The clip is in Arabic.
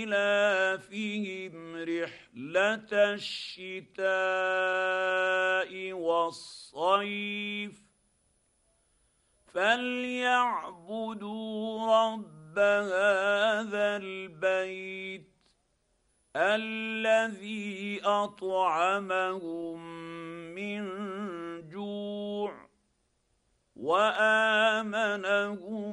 إيلافهم رحلة الشتاء والصيف فليعبدوا رب هذا البيت الذي أطعمهم من جوع وآمنهم